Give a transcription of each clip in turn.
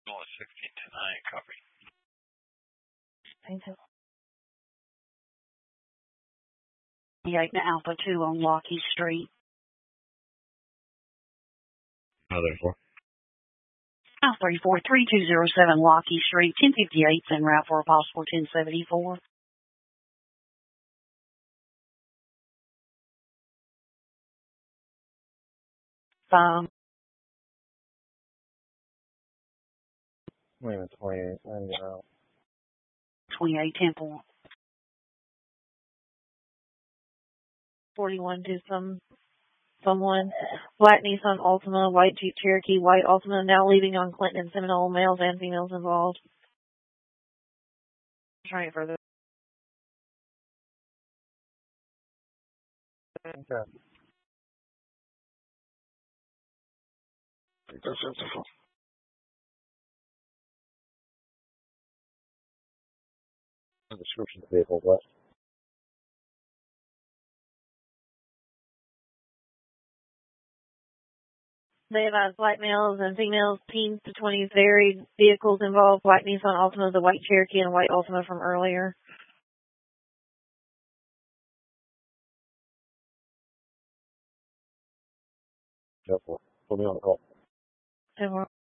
Only 16 tonight, copy. Thank you. 8 to Alpha 2 on Lockheed Street. Another 4. Alpha 34 3207 Lockheed Street, 1058 en route for a possible 1074. Wait a minute, 28. 28 Temple. 41 to someone. Black Nissan Altima, white Jeep Cherokee, white Altima, now leaving on Clinton and Seminole, males and females involved. Trying it further. Okay. The description of the vehicle, what? They advise black males and females, teens to 20s, varied vehicles involved. Black Nissan Altima, the white Cherokee, and white Altima from earlier. Careful. Put me on the call. And we're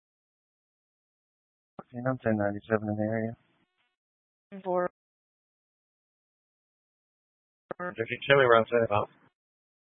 1097 in the area. for Show me around 10 about.